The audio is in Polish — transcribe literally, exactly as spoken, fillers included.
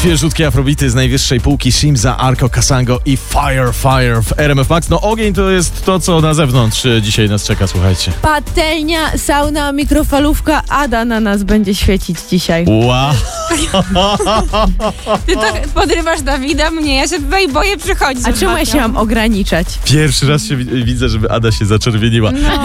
Świeżutkie afrobity z najwyższej półki. Shimza, Arco, Kasango i Fire Fire w R M F Max. No ogień to jest to, co na zewnątrz dzisiaj nas czeka, słuchajcie. Patelnia, sauna, mikrofalówka, Ada na nas będzie świecić dzisiaj. Wow. Ty to podrywasz Dawida, mnie, ja się tutaj boję przychodzić. A czemu ja się mam ograniczać? Pierwszy raz się wi- widzę, żeby Ada się zaczerwieniła. No.